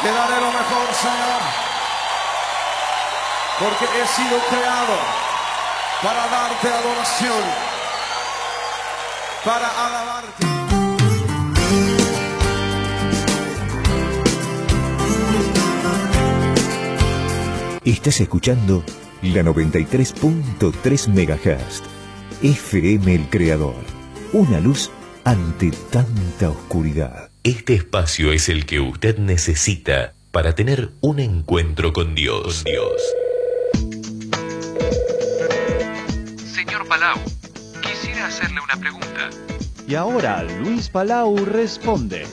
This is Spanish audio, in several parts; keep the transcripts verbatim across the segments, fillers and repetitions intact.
Te daré lo mejor, Señor, porque he sido creado para darte adoración, para alabarte. Estás escuchando la noventa y tres punto tres megahertz. F M El Creador. Una luz ante tanta oscuridad. Este espacio es el que usted necesita para tener un encuentro con Dios. Con Dios. Señor Palau, quisiera hacerle una pregunta. Y ahora Luis Palau responde.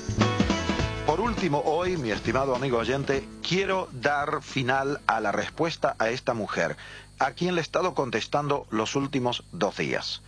Por último, hoy, mi estimado amigo oyente, quiero dar final a la respuesta a esta mujer, a quien le he estado contestando los últimos dos días.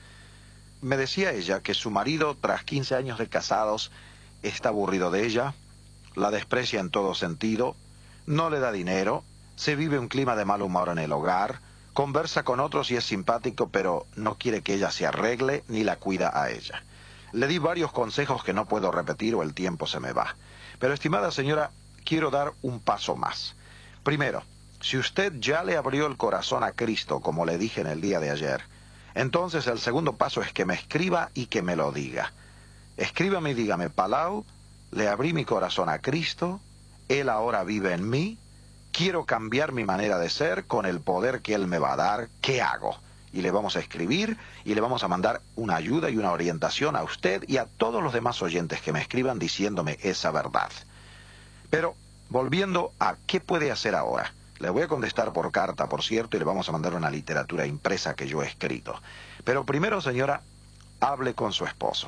Me decía ella que su marido, tras quince años de casados, está aburrido de ella, la desprecia en todo sentido, no le da dinero, se vive un clima de mal humor en el hogar, conversa con otros y es simpático, pero no quiere que ella se arregle ni la cuida a ella. Le di varios consejos que no puedo repetir o el tiempo se me va. Pero, estimada señora, quiero dar un paso más. Primero, si usted ya le abrió el corazón a Cristo, como le dije en el día de ayer, entonces el segundo paso es que me escriba y que me lo diga. Escríbame y dígame: Palau, le abrí mi corazón a Cristo, Él ahora vive en mí, quiero cambiar mi manera de ser con el poder que Él me va a dar, ¿qué hago? Y le vamos a escribir y le vamos a mandar una ayuda y una orientación a usted y a todos los demás oyentes que me escriban diciéndome esa verdad. Pero, volviendo a qué puede hacer ahora, le voy a contestar por carta, por cierto, y le vamos a mandar una literatura impresa que yo he escrito. Pero primero, señora, hable con su esposo.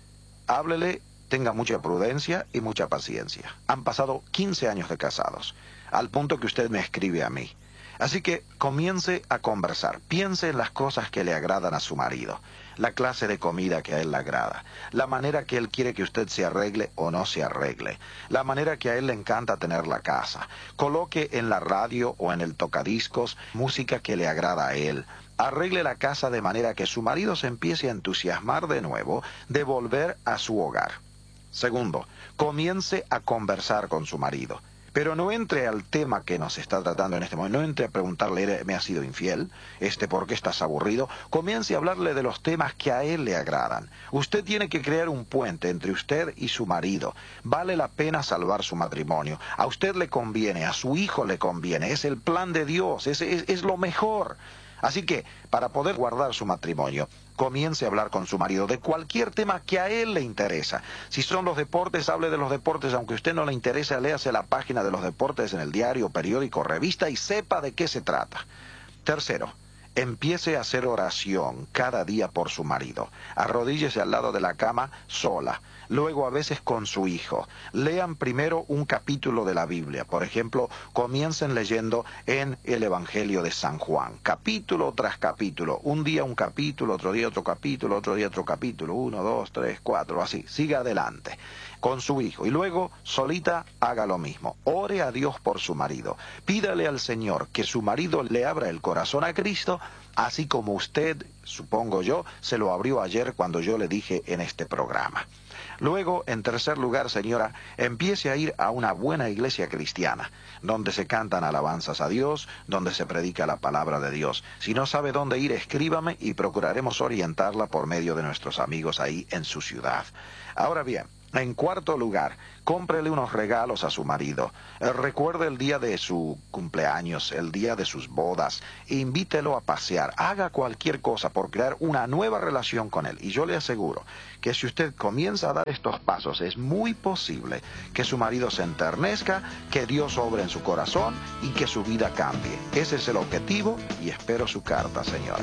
Háblele, tenga mucha prudencia y mucha paciencia. Han pasado quince años de casados, al punto que usted me escribe a mí. Así que comience a conversar, piense en las cosas que le agradan a su marido, la clase de comida que a él le agrada, la manera que él quiere que usted se arregle o no se arregle, la manera que a él le encanta tener la casa. Coloque en la radio o en el tocadiscos música que le agrada a él. Arregle la casa de manera que su marido se empiece a entusiasmar de nuevo de volver a su hogar. Segundo, comience a conversar con su marido. Pero no entre al tema que nos está tratando en este momento, no entre a preguntarle: ¿me has sido infiel? Este, ¿por qué estás aburrido? Comience a hablarle de los temas que a él le agradan. Usted tiene que crear un puente entre usted y su marido. Vale la pena salvar su matrimonio. A usted le conviene, a su hijo le conviene. Es el plan de Dios, es, es, es lo mejor. Así que, para poder guardar su matrimonio, comience a hablar con su marido de cualquier tema que a él le interesa. Si son los deportes, hable de los deportes. Aunque a usted no le interese, léase la página de los deportes en el diario, periódico, revista y sepa de qué se trata. Tercero, empiece a hacer oración cada día por su marido. Arrodíllese al lado de la cama sola. Luego a veces con su hijo. Lean primero un capítulo de la Biblia. Por ejemplo, comiencen leyendo en el Evangelio de San Juan. Capítulo tras capítulo. Un día un capítulo, otro día otro capítulo, otro día otro capítulo. Uno, dos, tres, cuatro, así. Siga adelante con su hijo. Y luego, solita, haga lo mismo. Ore a Dios por su marido. Pídale al Señor que su marido le abra el corazón a Cristo, así como usted, supongo yo, se lo abrió ayer cuando yo le dije en este programa. Luego, en tercer lugar, señora, empiece a ir a una buena iglesia cristiana, donde se cantan alabanzas a Dios, donde se predica la palabra de Dios. Si no sabe dónde ir, escríbame y procuraremos orientarla por medio de nuestros amigos ahí en su ciudad. Ahora bien, en cuarto lugar, cómprele unos regalos a su marido. Eh, recuerde el día de su cumpleaños, el día de sus bodas. Invítelo a pasear. Haga cualquier cosa por crear una nueva relación con él. Y yo le aseguro que si usted comienza a dar estos pasos, es muy posible que su marido se enternezca, que Dios obre en su corazón y que su vida cambie. Ese es el objetivo y espero su carta, señora.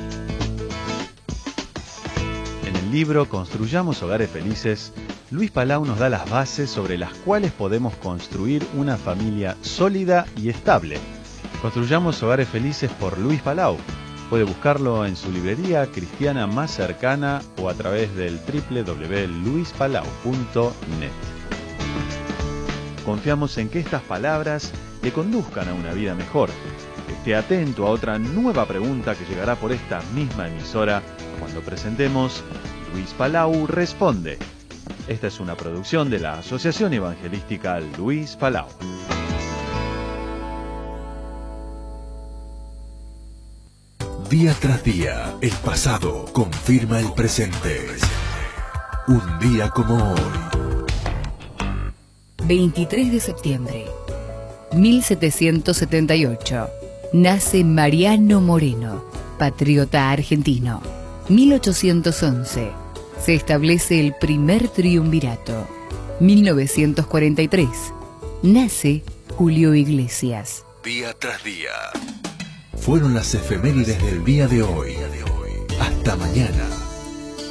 En el libro Construyamos Hogares Felices, Luis Palau nos da las bases sobre las cuales podemos construir una familia sólida y estable. Construyamos Hogares Felices por Luis Palau. Puede buscarlo en su librería cristiana más cercana o a través del doble u doble u doble u punto luis palau punto net. Confiamos en que estas palabras le conduzcan a una vida mejor. Esté atento a otra nueva pregunta que llegará por esta misma emisora cuando presentemos Luis Palau Responde. Esta es una producción de la Asociación Evangelística Luis Palau. Día tras día, el pasado confirma el presente. Un día como hoy. veintitrés de septiembre, mil setecientos setenta y ocho. Nace Mariano Moreno, patriota argentino. mil ochocientos once. Se establece el primer triunvirato. mil novecientos cuarenta y tres. Nace Julio Iglesias. Día tras día. Fueron las efemérides del día de hoy. Hasta mañana.